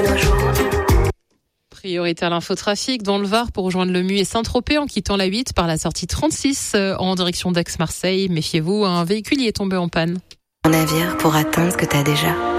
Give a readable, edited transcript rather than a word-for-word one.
nos jours. Priorité à l'infotrafic dans le Var pour rejoindre le Mu et Saint-Tropez en quittant la 8 par la sortie 36 en direction d'Aix-Marseille. Méfiez-vous, un véhicule y est tombé en panne. Mon navire pour atteindre ce que t'as déjà.